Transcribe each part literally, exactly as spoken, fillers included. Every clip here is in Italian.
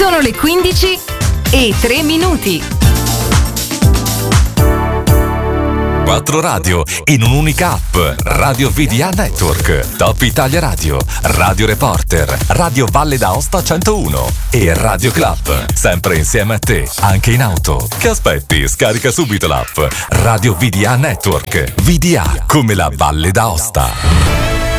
Sono le quindici e tre minuti. Quattro radio in un'unica app. Radio V D A Network, Top Italia Radio, Radio Reporter, Radio Valle d'Aosta centouno e Radio Club. Sempre insieme a te, anche in auto. Che aspetti? Scarica subito l'app Radio V D A Network. V D A come la Valle d'Aosta.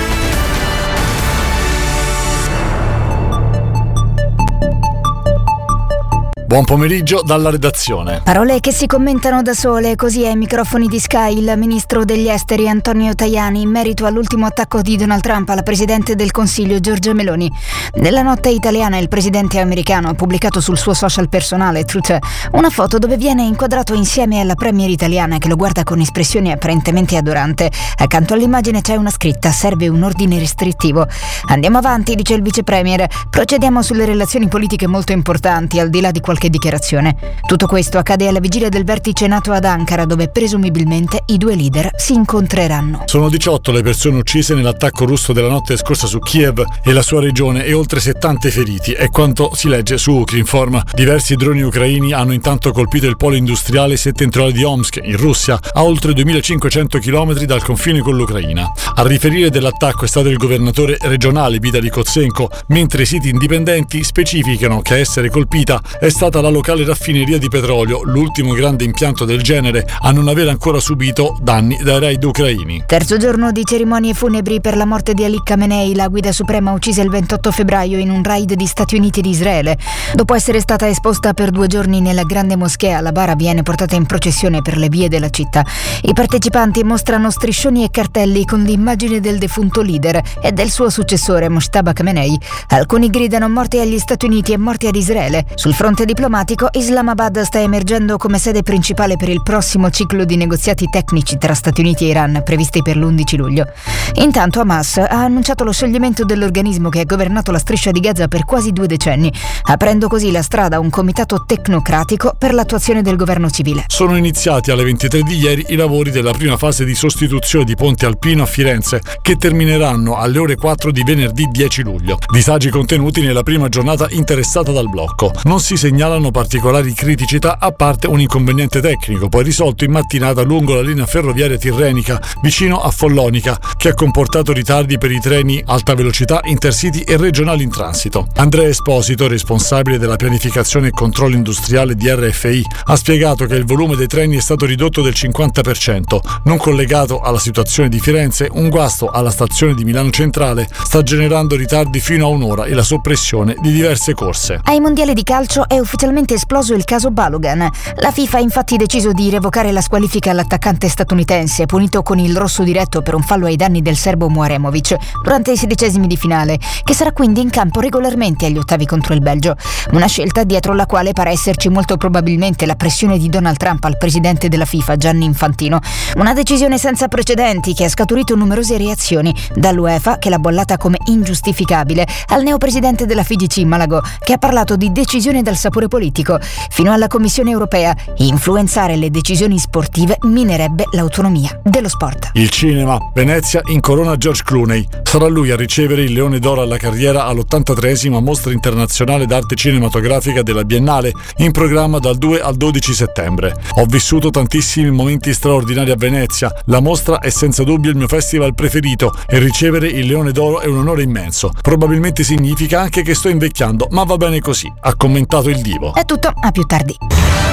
Buon pomeriggio dalla redazione. Parole che si commentano da sole, così ai microfoni di Sky il ministro degli esteri Antonio Tajani in merito all'ultimo attacco di Donald Trump alla presidente del Consiglio Giorgia Meloni. Nella notte italiana il presidente americano ha pubblicato sul suo social personale Truth una foto dove viene inquadrato insieme alla premier italiana che lo guarda con espressione apparentemente adorante. Accanto all'immagine c'è una scritta: serve un ordine restrittivo. Andiamo avanti, dice il vice premier, procediamo sulle relazioni politiche molto importanti al di là di qualche dichiarazione. Tutto questo accade alla vigilia del vertice NATO ad Ankara, dove presumibilmente i due leader si incontreranno. Sono diciotto le persone uccise nell'attacco russo della notte scorsa su Kiev e la sua regione e oltre settanta feriti, è quanto si legge su Ukrinform. Diversi droni ucraini hanno intanto colpito il polo industriale settentrionale di Omsk, in Russia, a oltre duemilacinquecento chilometri dal confine con l'Ucraina. A riferire dell'attacco è stato il governatore regionale Vitali Kotsenko, mentre i siti indipendenti specificano che a essere colpita è stata la locale raffineria di petrolio, l'ultimo grande impianto del genere a non aver ancora subito danni dai raid ucraini. Terzo giorno di cerimonie funebri per la morte di Ali Khamenei, la guida suprema uccisa il ventotto febbraio in un raid di Stati Uniti ed Israele. Dopo essere stata esposta per due giorni nella grande moschea, la bara viene portata in processione per le vie della città. I partecipanti mostrano striscioni e cartelli con l'immagine del defunto leader e del suo successore Mojtaba Khamenei. Alcuni gridano morte agli Stati Uniti e morte ad Israele. Sul fronte diplomatico, Islamabad sta emergendo come sede principale per il prossimo ciclo di negoziati tecnici tra Stati Uniti e Iran previsti per l'undici luglio. Intanto Hamas ha annunciato lo scioglimento dell'organismo che ha governato la striscia di Gaza per quasi due decenni, aprendo così la strada a un comitato tecnocratico per l'attuazione del governo civile. Sono iniziati alle ventitré di ieri i lavori della prima fase di sostituzione di Ponte Alpino a Firenze, che termineranno alle ore quattro di venerdì dieci luglio. Disagi contenuti nella prima giornata interessata dal blocco. Non si segnalano particolari criticità, a parte un inconveniente tecnico poi risolto in mattinata lungo la linea ferroviaria tirrenica vicino a Follonica, che ha comportato ritardi per i treni alta velocità, intercity e regionali in transito. Andrea Esposito, responsabile della pianificazione e controllo industriale di R F I, ha spiegato che il volume dei treni è stato ridotto del cinquanta per cento. Non collegato alla situazione di Firenze, un guasto alla stazione di Milano Centrale sta generando ritardi fino a un'ora e la soppressione di diverse corse. Ai mondiali di calcio è ufficialmente esploso il caso Balogan. La FIFA ha infatti deciso di revocare la squalifica all'attaccante statunitense, punito con il rosso diretto per un fallo ai danni del serbo Muaremovic durante i sedicesimi di finale, che sarà quindi in campo regolarmente agli ottavi contro il Belgio. Una scelta dietro la quale pare esserci molto probabilmente la pressione di Donald Trump al presidente della FIFA, Gianni Infantino. Una decisione senza precedenti che ha scaturito numerose reazioni, dall'UEFA, che l'ha bollata come ingiustificabile, al neopresidente della F I G C, Malagò, che ha parlato di decisione dal sapore politico, fino alla Commissione europea. Influenzare le decisioni sportive minerebbe l'autonomia dello sport. Il cinema. Venezia incorona George Clooney. Sarà lui a ricevere il Leone d'Oro alla carriera all'ottantatreesima Mostra Internazionale d'Arte Cinematografica della Biennale, in programma dal due al dodici settembre. Ho vissuto tantissimi momenti straordinari a Venezia. La mostra è senza dubbio il mio festival preferito e ricevere il Leone d'Oro è un onore immenso. Probabilmente significa anche che sto invecchiando, ma va bene così, ha commentato il divo. È tutto, a più tardi.